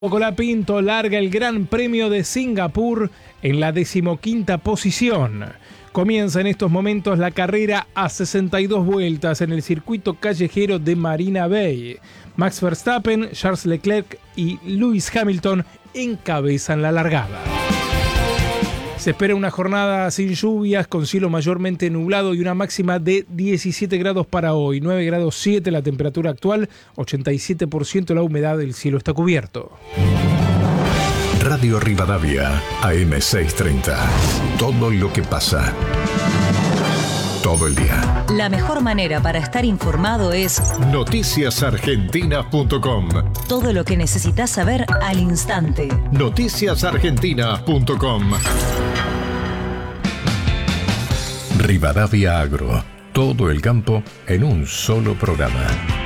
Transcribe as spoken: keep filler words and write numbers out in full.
Colapinto larga el Gran Premio de Singapur en la decimoquinta posición. Comienza en estos momentos la carrera a sesenta y dos vueltas en el circuito callejero de Marina Bay. Max Verstappen, Charles Leclerc y Lewis Hamilton encabezan la largada. Se espera una jornada sin lluvias, con cielo mayormente nublado y una máxima de diecisiete grados para hoy, nueve grados siete la temperatura actual, ochenta y siete por ciento la humedad, del cielo está cubierto. Radio Rivadavia, A M seiscientos treinta. Todo lo que pasa. Todo el día. La mejor manera para estar informado es noticias argentinas punto com. Todo lo que necesitas saber al instante. noticias argentinas punto com. Rivadavia Agro. Todo el campo en un solo programa.